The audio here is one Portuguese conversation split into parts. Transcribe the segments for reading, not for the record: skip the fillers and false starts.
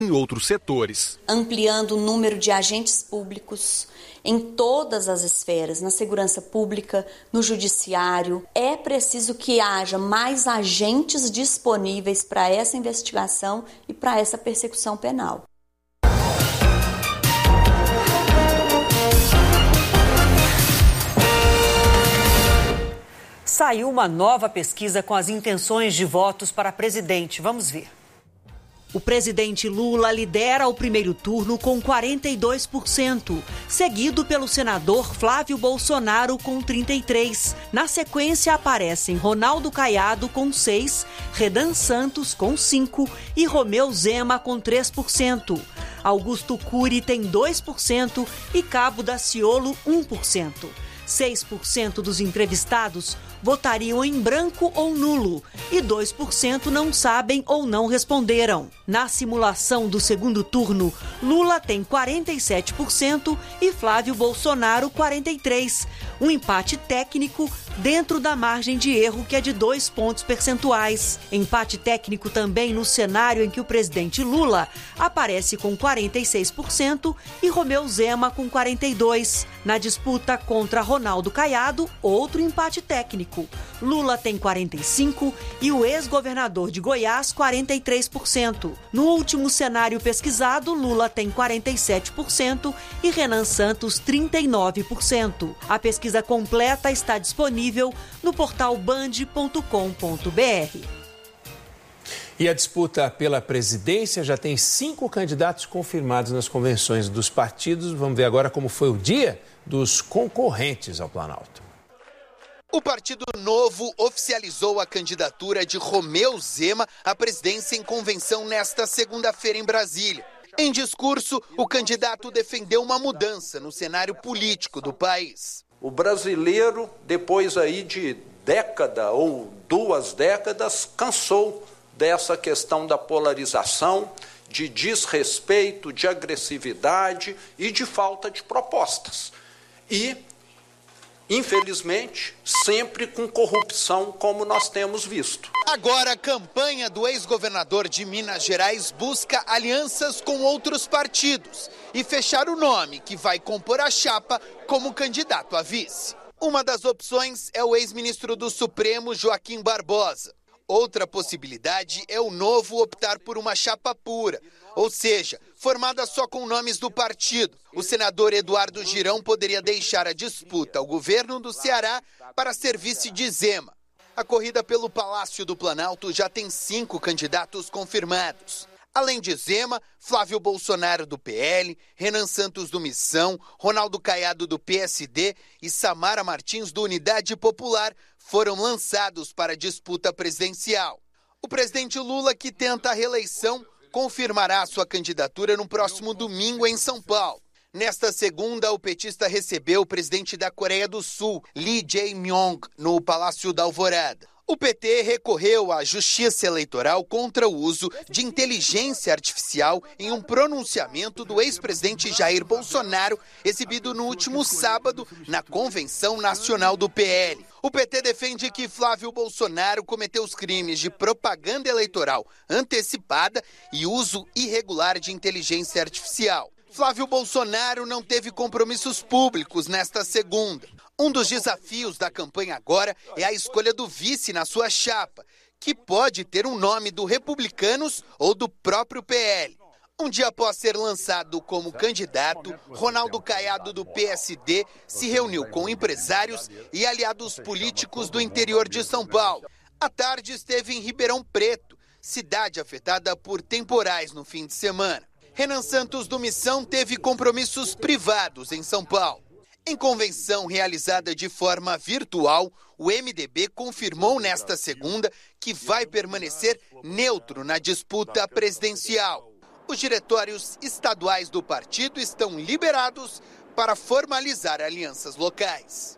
em outros setores. Ampliando o número de agentes públicos em todas as esferas, na segurança pública, no judiciário. É preciso que haja mais agentes disponíveis para essa investigação e para essa persecução penal. Saiu uma nova pesquisa com as intenções de votos para presidente. Vamos ver. O presidente Lula lidera o primeiro turno com 42%, seguido pelo senador Flávio Bolsonaro com 33%. Na sequência aparecem Ronaldo Caiado com 6%, Renan Santos com 5% e Romeu Zema com 3%. Augusto Cury tem 2% e Cabo Daciolo 1%. 6% dos entrevistados votariam em branco ou nulo e 2% não sabem ou não responderam. Na simulação do segundo turno, Lula tem 47% e Flávio Bolsonaro 43%. Um empate técnico dentro da margem de erro, que é de 2 pontos percentuais. Empate técnico também no cenário em que o presidente Lula aparece com 46% e Romeu Zema com 42%. Na disputa contra Ronaldo Caiado, outro empate técnico. Lula tem 45% e o ex-governador de Goiás 43%. No último cenário pesquisado, Lula tem 47% e Renan Santos 39%. A pesquisa completa está disponível no portal band.com.br. E a disputa pela presidência já tem 5 candidatos confirmados nas convenções dos partidos. Vamos ver agora como foi o dia dos concorrentes ao Planalto. O Partido Novo oficializou a candidatura de Romeu Zema à presidência em convenção nesta segunda-feira em Brasília. Em discurso, o candidato defendeu uma mudança no cenário político do país. O brasileiro, depois aí de década ou 2 décadas, cansou dessa questão da polarização, de desrespeito, de agressividade e de falta de propostas. E, infelizmente, sempre com corrupção, como nós temos visto. Agora, a campanha do ex-governador de Minas Gerais busca alianças com outros partidos e fechar o nome que vai compor a chapa como candidato a vice. Uma das opções é o ex-ministro do Supremo, Joaquim Barbosa. Outra possibilidade é o Novo optar por uma chapa pura, ou seja, formada só com nomes do partido. O senador Eduardo Girão poderia deixar a disputa ao governo do Ceará para ser vice de Zema. A corrida pelo Palácio do Planalto já tem 5 candidatos confirmados. Além de Zema, Flávio Bolsonaro do PL, Renan Santos do Missão, Ronaldo Caiado do PSD e Samara Martins do Unidade Popular foram lançados para a disputa presidencial. O presidente Lula, que tenta a reeleição, confirmará sua candidatura no próximo domingo em São Paulo. Nesta segunda, o petista recebeu o presidente da Coreia do Sul, Lee Jae-myung, no Palácio da Alvorada. O PT recorreu à Justiça Eleitoral contra o uso de inteligência artificial em um pronunciamento do ex-presidente Jair Bolsonaro, exibido no último sábado na Convenção Nacional do PL. O PT defende que Flávio Bolsonaro cometeu os crimes de propaganda eleitoral antecipada e uso irregular de inteligência artificial. Flávio Bolsonaro não teve compromissos públicos nesta segunda. Um dos desafios da campanha agora é a escolha do vice na sua chapa, que pode ter um nome do Republicanos ou do próprio PL. Um dia após ser lançado como candidato, Ronaldo Caiado do PSD se reuniu com empresários e aliados políticos do interior de São Paulo. À tarde esteve em Ribeirão Preto, cidade afetada por temporais no fim de semana. Renan Santos do Missão teve compromissos privados em São Paulo. Em convenção realizada de forma virtual, o MDB confirmou nesta segunda que vai permanecer neutro na disputa presidencial. Os diretórios estaduais do partido estão liberados para formalizar alianças locais.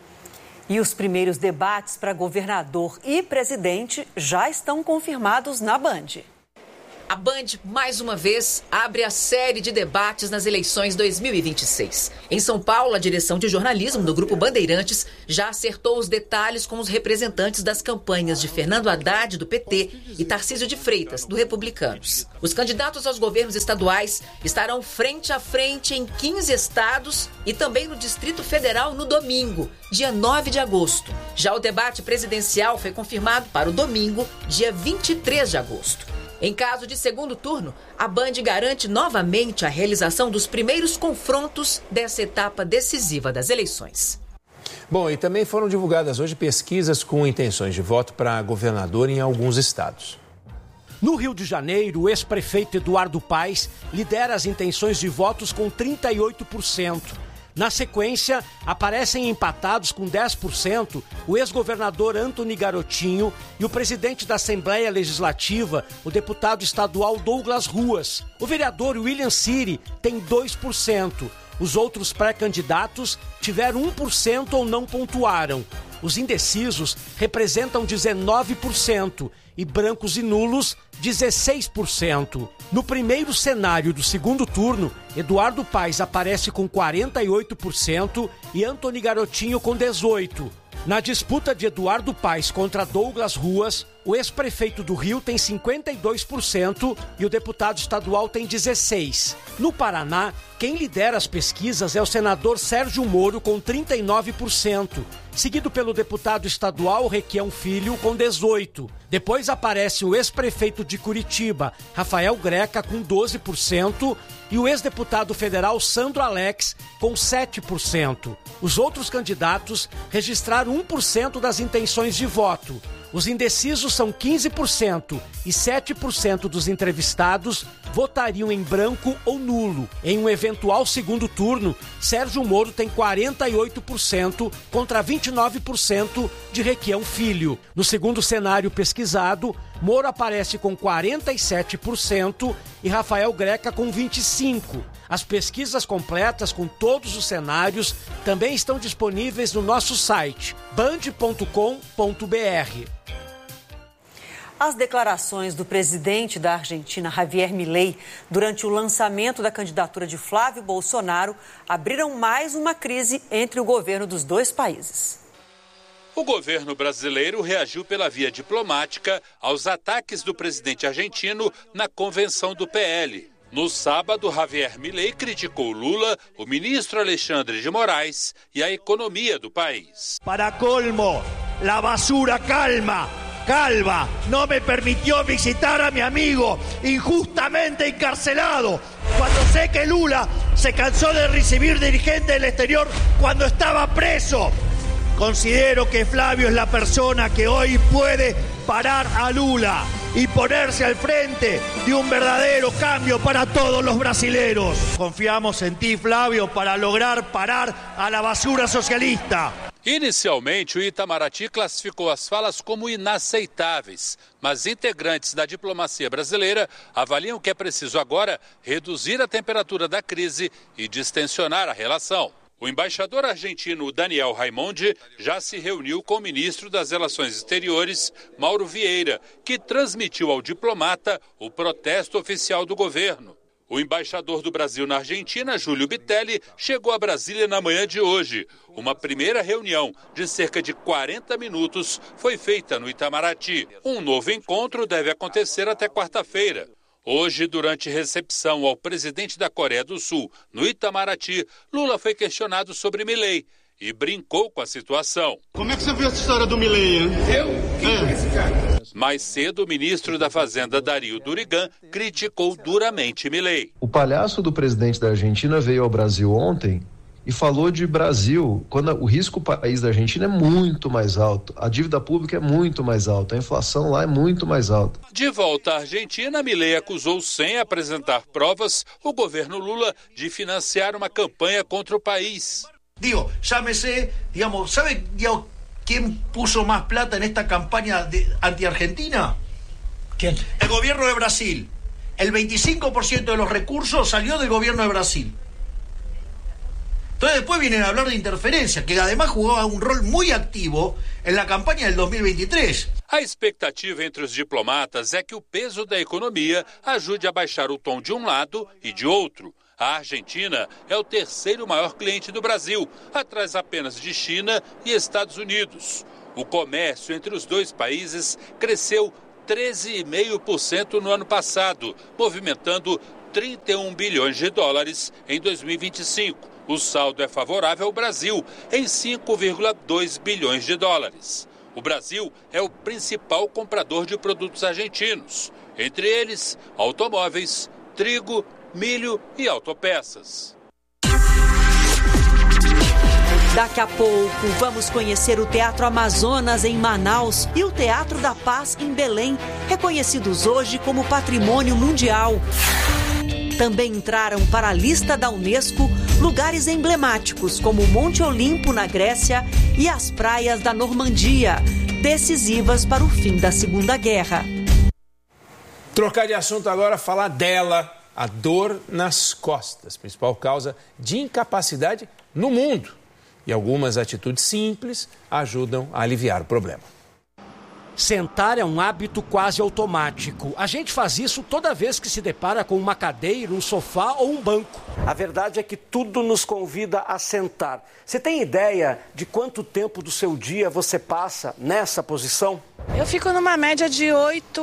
E os primeiros debates para governador e presidente já estão confirmados na Band. A Band, mais uma vez, abre a série de debates nas eleições 2026. Em São Paulo, a direção de jornalismo do Grupo Bandeirantes já acertou os detalhes com os representantes das campanhas de Fernando Haddad, do PT, e Tarcísio de Freitas, do Republicanos. Os candidatos aos governos estaduais estarão frente a frente em 15 estados e também no Distrito Federal no domingo, dia 9 de agosto. Já o debate presidencial foi confirmado para o domingo, dia 23 de agosto. Em caso de segundo turno, a Band garante novamente a realização dos primeiros confrontos dessa etapa decisiva das eleições. Bom, e também foram divulgadas hoje pesquisas com intenções de voto para governador em alguns estados. No Rio de Janeiro, o ex-prefeito Eduardo Paes lidera as intenções de votos com 38%. Na sequência, aparecem empatados com 10% o ex-governador Antony Garotinho e o presidente da Assembleia Legislativa, o deputado estadual Douglas Ruas. O vereador William Siri tem 2%. Os outros pré-candidatos tiveram 1% ou não pontuaram. Os indecisos representam 19% e brancos e nulos 16%. No primeiro cenário do segundo turno, Eduardo Paes aparece com 48% e Antony Garotinho com 18%. Na disputa de Eduardo Paes contra Douglas Ruas, o ex-prefeito do Rio tem 52% e o deputado estadual tem 16%. No Paraná, quem lidera as pesquisas é o senador Sérgio Moro com 39%, seguido pelo deputado estadual Requião Filho com 18%. Depois aparece o ex-prefeito de Curitiba, Rafael Greca, com 12%, e o ex-deputado federal Sandro Alex, com 7%. Os outros candidatos registraram 1% das intenções de voto. Os indecisos são 15% e 7% dos entrevistados votariam em branco ou nulo. Em um eventual segundo turno, Sérgio Moro tem 48% contra 29% de Requião Filho. No segundo cenário pesquisado, Moro aparece com 47% e Rafael Greca com 25%. As pesquisas completas com todos os cenários também estão disponíveis no nosso site band.com.br. As declarações do presidente da Argentina, Javier Milei, durante o lançamento da candidatura de Flávio Bolsonaro, abriram mais uma crise entre o governo dos dois países. O governo brasileiro reagiu pela via diplomática aos ataques do presidente argentino na convenção do PL. No sábado, Javier Milei criticou Lula, o ministro Alexandre de Moraes e a economia do país. Para colmo, la basura calva no me permitió visitar a mi amigo injustamente encarcelado. Cuando sé que Lula se cansó de recibir dirigentes del exterior cuando estaba preso. Considero que Flavio es la persona que hoy puede parar a Lula y ponerse al frente de un verdadero cambio para todos los brasileros. Confiamos en ti, Flavio, para lograr parar a la basura socialista. Inicialmente, o Itamaraty classificou as falas como inaceitáveis, mas integrantes da diplomacia brasileira avaliam que é preciso agora reduzir a temperatura da crise e distensionar a relação. O embaixador argentino Daniel Raimondi já se reuniu com o ministro das Relações Exteriores, Mauro Vieira, que transmitiu ao diplomata o protesto oficial do governo. O embaixador do Brasil na Argentina, Júlio Bitelli, chegou a Brasília na manhã de hoje. Uma primeira reunião de cerca de 40 minutos foi feita no Itamaraty. Um novo encontro deve acontecer até quarta-feira. Hoje, durante recepção ao presidente da Coreia do Sul, no Itamaraty, Lula foi questionado sobre Milei e brincou com a situação. Como é que você viu essa história do Milei, hein? Mais cedo, o ministro da Fazenda, Dario Durigan, criticou duramente Milei. O palhaço do presidente da Argentina veio ao Brasil ontem e falou de Brasil, quando o risco país da Argentina é muito mais alto, a dívida pública é muito mais alta, a inflação lá é muito mais alta. De volta à Argentina, Milei acusou, sem apresentar provas, o governo Lula de financiar uma campanha contra o país. Digo, llámese, digamos, ¿sabe quién puso más plata en esta campaña anti-Argentina? ¿Quién? El gobierno de Brasil. El 25% de los recursos salió del gobierno de Brasil. Entonces después vienen a hablar de interferencia, que además jugaba un rol muy activo en la campaña del 2023. A expectativa entre os diplomatas é que o peso da economia ajude a baixar o tom de um lado e de outro. A Argentina é o terceiro maior cliente do Brasil, atrás apenas de China e Estados Unidos. O comércio entre os dois países cresceu 13,5% no ano passado, movimentando 31 bilhões de dólares em 2025. O saldo é favorável ao Brasil, em 5,2 bilhões de dólares. O Brasil é o principal comprador de produtos argentinos, entre eles automóveis, trigo, milho e autopeças. Daqui a pouco, vamos conhecer o Teatro Amazonas em Manaus e o Teatro da Paz em Belém, reconhecidos hoje como Patrimônio Mundial. Também entraram para a lista da Unesco lugares emblemáticos como o Monte Olimpo, na Grécia, e as praias da Normandia, decisivas para o fim da Segunda Guerra. Trocar de assunto agora, falar dela, a dor nas costas, principal causa de incapacidade no mundo. E algumas atitudes simples ajudam a aliviar o problema. Sentar é um hábito quase automático. A gente faz isso toda vez que se depara com uma cadeira, um sofá ou um banco. A verdade é que tudo nos convida a sentar. Você tem ideia de quanto tempo do seu dia você passa nessa posição? Eu fico numa média de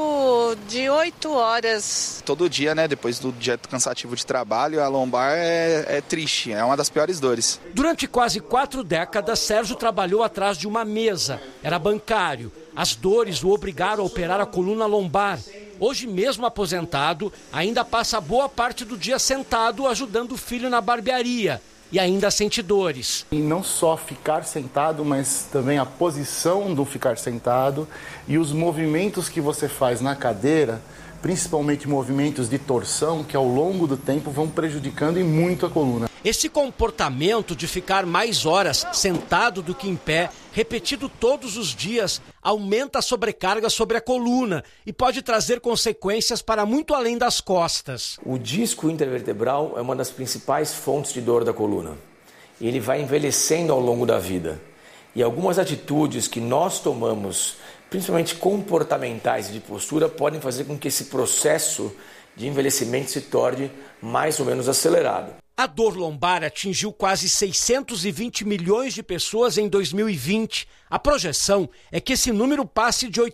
8 horas. Todo dia, né? Depois do dia cansativo de trabalho, a lombar é triste, é uma das piores dores. Durante quase 4 décadas, Sérgio trabalhou atrás de uma mesa. Era bancário. As dores o obrigaram a operar a coluna lombar. Hoje, mesmo aposentado, ainda passa boa parte do dia sentado ajudando o filho na barbearia. E ainda sente dores. E não só ficar sentado, mas também a posição do ficar sentado e os movimentos que você faz na cadeira, principalmente movimentos de torção, que ao longo do tempo vão prejudicando e muito a coluna. Esse comportamento de ficar mais horas sentado do que em pé, repetido todos os dias, aumenta a sobrecarga sobre a coluna e pode trazer consequências para muito além das costas. O disco intervertebral é uma das principais fontes de dor da coluna. Ele vai envelhecendo ao longo da vida. E algumas atitudes que nós tomamos, principalmente comportamentais e de postura, podem fazer com que esse processo de envelhecimento se torne mais ou menos acelerado. A dor lombar atingiu quase 620 milhões de pessoas em 2020. A projeção é que esse número passe de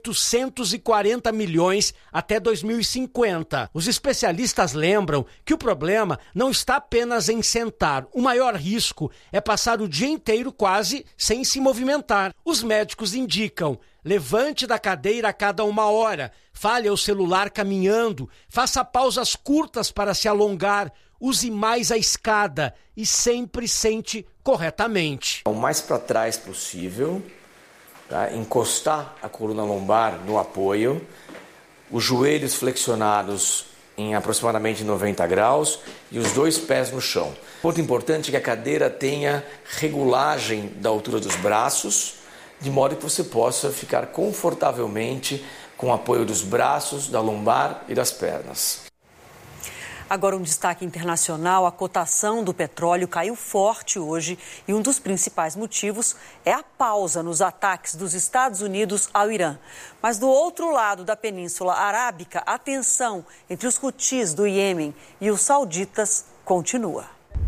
840 milhões até 2050. Os especialistas lembram que o problema não está apenas em sentar. O maior risco é passar o dia inteiro quase sem se movimentar. Os médicos indicam: levante da cadeira a cada 1 hora, fale ao celular caminhando, faça pausas curtas para se alongar, use mais a escada e sempre sente corretamente. O mais para trás possível, tá? Encostar a coluna lombar no apoio, os joelhos flexionados em aproximadamente 90 graus e os 2 pés no chão. Ponto importante é que a cadeira tenha regulagem da altura dos braços, de modo que você possa ficar confortavelmente com o apoio dos braços, da lombar e das pernas. Agora um destaque internacional: a cotação do petróleo caiu forte hoje e um dos principais motivos é a pausa nos ataques dos Estados Unidos ao Irã. Mas do outro lado da Península Arábica, a tensão entre os Houthis do Iêmen e os sauditas continua.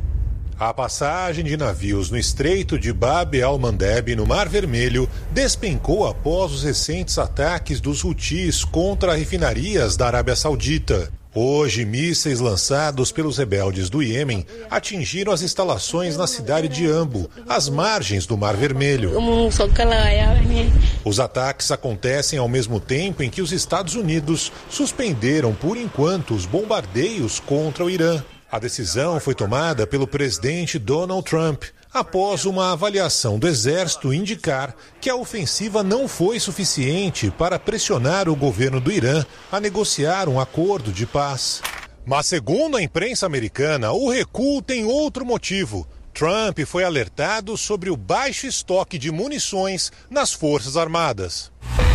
A passagem de navios no Estreito de Bab el-Mandeb, no Mar Vermelho, despencou após os recentes ataques dos Houthis contra refinarias da Arábia Saudita. Hoje, mísseis lançados pelos rebeldes do Iêmen atingiram as instalações na cidade de Ambo, às margens do Mar Vermelho. Os ataques acontecem ao mesmo tempo em que os Estados Unidos suspenderam por enquanto os bombardeios contra o Irã. A decisão foi tomada pelo presidente Donald Trump após uma avaliação do Exército indicar que a ofensiva não foi suficiente para pressionar o governo do Irã a negociar um acordo de paz. Mas, segundo a imprensa americana, o recuo tem outro motivo. Trump foi alertado sobre o baixo estoque de munições nas Forças Armadas.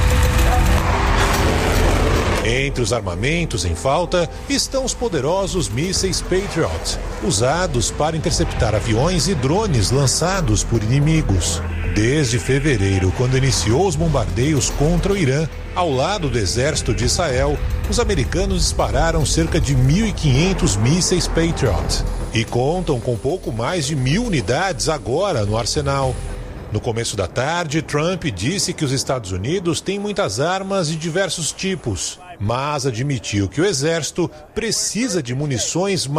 Entre os armamentos em falta estão os poderosos mísseis Patriot, usados para interceptar aviões e drones lançados por inimigos. Desde fevereiro, quando iniciou os bombardeios contra o Irã, ao lado do exército de Israel, os americanos dispararam cerca de 1.500 mísseis Patriot e contam com pouco mais de 1.000 unidades agora no arsenal. No começo da tarde, Trump disse que os Estados Unidos têm muitas armas de diversos tipos, mas admitiu que o exército precisa de munições